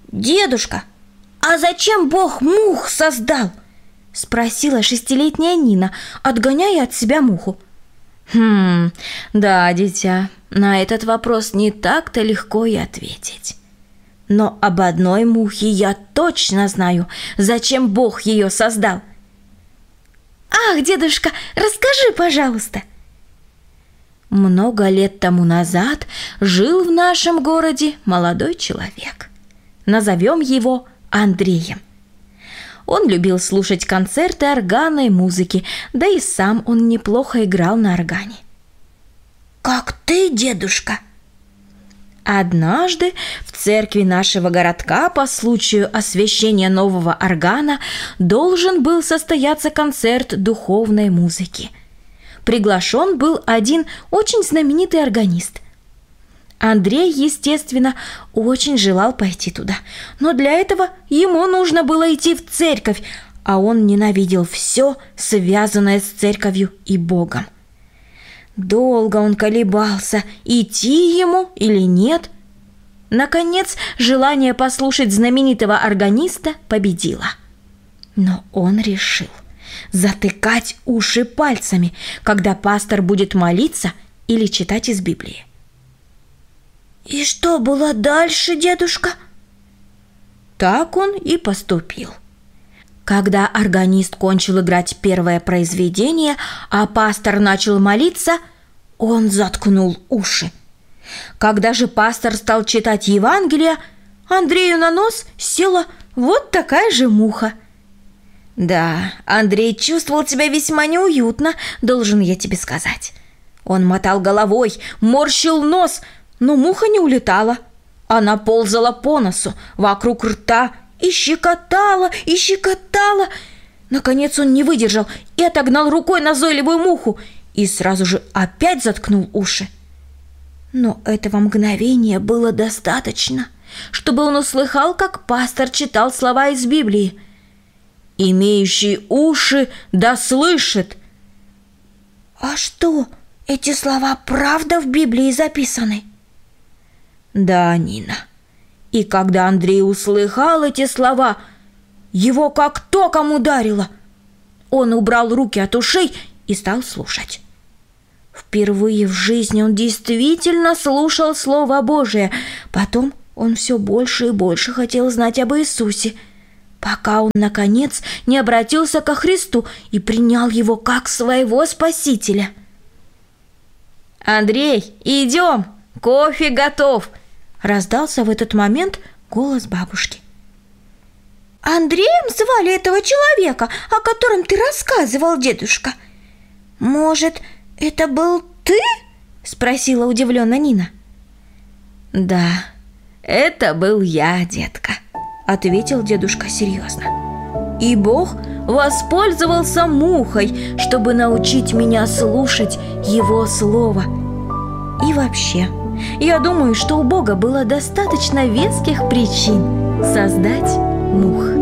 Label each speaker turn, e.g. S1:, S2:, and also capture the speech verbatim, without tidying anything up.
S1: Дедушка, а зачем Бог мух создал? Спросила шестилетняя Нина, отгоняя от себя муху. Хм, да, дитя, на этот вопрос не так-то легко и ответить. Но об одной мухе я точно знаю, зачем Бог ее создал. Ах, дедушка, расскажи, пожалуйста. Много лет тому назад жил в нашем городе молодой человек. Назовем его Андреем. Он любил слушать концерты органной музыки, да и сам он неплохо играл на органе. Как ты, дедушка? Однажды в церкви нашего городка по случаю освящения нового органа должен был состояться концерт духовной музыки. Приглашен был один очень знаменитый органист. Андрей, естественно, очень желал пойти туда, но для этого ему нужно было идти в церковь, а он ненавидел все, связанное с церковью и Богом. Долго он колебался, идти ему или нет. Наконец, желание послушать знаменитого органиста победило. Но он решил затыкать уши пальцами, когда пастор будет молиться или читать из Библии. И что было дальше, дедушка? Так он и поступил. Когда органист кончил играть первое произведение, а пастор начал молиться, он заткнул уши. Когда же пастор стал читать Евангелие, Андрею на нос села вот такая же муха. Да, Андрей чувствовал себя весьма неуютно, должен я тебе сказать. Он мотал головой, морщил нос, но муха не улетала. Она ползала по носу, вокруг рта и щекотала, и щекотала. Наконец он не выдержал и отогнал рукой назойливую муху и сразу же опять заткнул уши. Но этого мгновения было достаточно, чтобы он услыхал, как пастор читал слова из Библии. «Имеющий уши да слышит». А что, эти слова правда в Библии записаны? Да, Нина. И когда Андрей услыхал эти слова, его как током ударило. Он убрал руки от ушей и стал слушать. Впервые в жизни он действительно слушал Слово Божие. Потом он все больше и больше хотел знать об Иисусе, пока он, наконец, не обратился ко Христу и принял Его как своего Спасителя. «Андрей, идем, кофе готов!» Раздался в этот момент голос бабушки. «Андреем звали этого человека, о котором ты рассказывал, дедушка? Может, это был ты?» — спросила удивленно Нина. «Да, это был я, детка», — ответил дедушка серьезно. «И Бог воспользовался мухой, чтобы научить меня слушать Его слово. И вообще, я думаю, что у Бога было достаточно веских причин создать мух».